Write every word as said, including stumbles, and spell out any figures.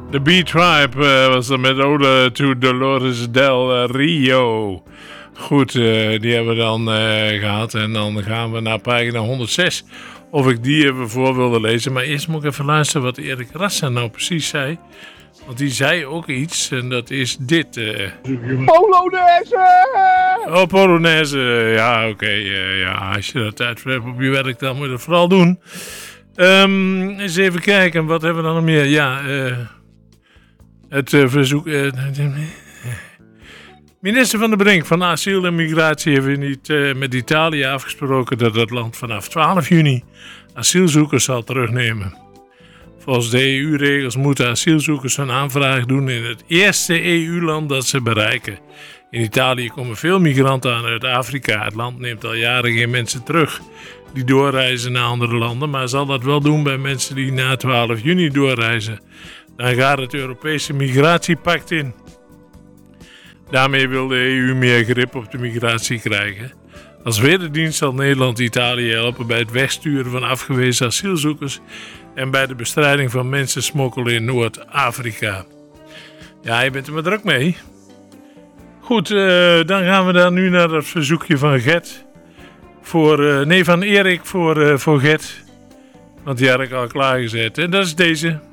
De B-Tribe uh, was er met Ode to Dolores del Rio. Goed, uh, die hebben we dan uh, gehad. En dan gaan we naar pagina honderdzes. Of ik die even voor wilde lezen. Maar eerst moet ik even luisteren wat Erik Rassa nou precies zei. Want die zei ook iets. En dat is dit. Uh... Polonaise! Oh, Polonaise. Ja, oké. Okay. Uh, ja, als je dat tijd voor hebt op je werk, dan moet je dat vooral doen. Um, eens even kijken. Wat hebben we dan nog meer? Ja, uh, het uh, verzoek... Uh, Minister Van der Brink van Asiel en Migratie heeft niet, uh, met Italië afgesproken dat het land vanaf twaalf juni asielzoekers zal terugnemen. Volgens de E U-regels moeten asielzoekers hun aanvraag doen in het eerste E U-land dat ze bereiken. In Italië komen veel migranten aan uit Afrika. Het land neemt al jaren geen mensen terug die doorreizen naar andere landen, maar zal dat wel doen bij mensen die na twaalf juni doorreizen. Dan gaat het Europese migratiepact in. Daarmee wil de E U meer grip op de migratie krijgen. Als wederdienst zal Nederland Italië helpen bij het wegsturen van afgewezen asielzoekers en bij de bestrijding van mensensmokkel in Noord-Afrika. Ja, je bent er maar druk mee. Goed, uh, dan gaan we dan nu naar het verzoekje van Gert. Voor, uh, nee, van Erik voor, uh, voor Gert. Want die had ik al klaargezet. En dat is deze.